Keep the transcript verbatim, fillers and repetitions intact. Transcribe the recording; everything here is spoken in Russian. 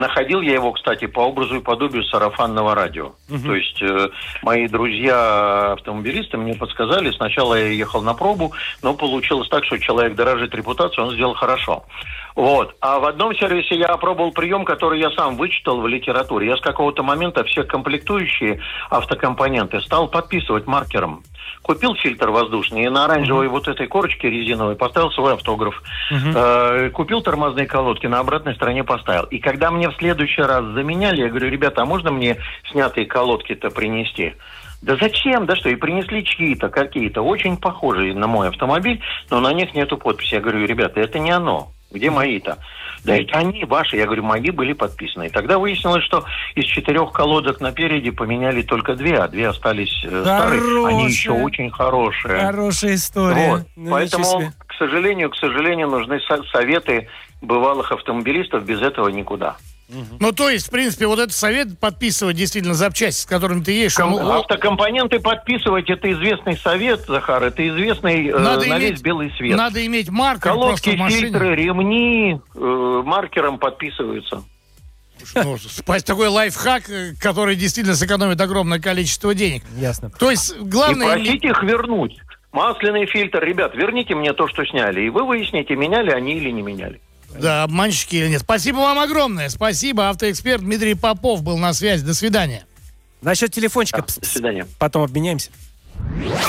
Находил я его, кстати, по образу и подобию сарафанного радио. Угу. То есть э, мои друзья-автомобилисты мне подсказали. Сначала я ехал на пробу, но получилось так, что человек дорожит репутацией, он сделал хорошо. Вот. А в одном сервисе я опробовал прием, который я сам вычитал в литературе. Я с какого-то момента все комплектующие автокомпоненты стал подписывать маркером. Купил фильтр воздушный и на оранжевой uh-huh. вот этой корочке резиновой поставил свой автограф. Uh-huh. Э, купил тормозные колодки, на обратной стороне поставил. И когда мне в следующий раз заменяли, я говорю, ребята, а можно мне снятые колодки-то принести? Да зачем? Да что? И принесли чьи-то, какие-то, очень похожие на мой автомобиль, но на них нету подписи. Я говорю, ребята, это не оно. Где мои-то? Да это они, ваши. Я говорю, мои были подписаны. И тогда выяснилось, что из четырех колодок напереди поменяли только две, а две остались э, старые. Они еще очень хорошие. Хорошая история. Вот. Ну, поэтому, к сожалению, к сожалению, нужны со- советы бывалых автомобилистов. Без этого никуда. Угу. Ну, то есть, в принципе, вот этот совет подписывать действительно запчасти, с которыми ты едешь. Ком- он... Автокомпоненты подписывать, это известный совет, Захар, это известный э, на иметь, весь белый свет. Надо иметь маркер. Колодки, фильтры, ремни э, маркером подписываются. Ну, такой лайфхак, который действительно сэкономит огромное количество денег. Ясно. То есть, главное... И просить их вернуть. Масляный фильтр, ребят, верните мне то, что сняли. И вы выясните, меняли они или не меняли. Да, обманщики или нет. Спасибо вам огромное. Спасибо. Автоэксперт Дмитрий Попов был на связи. До свидания. Насчет телефончика. Да, до свидания. Потом обменяемся.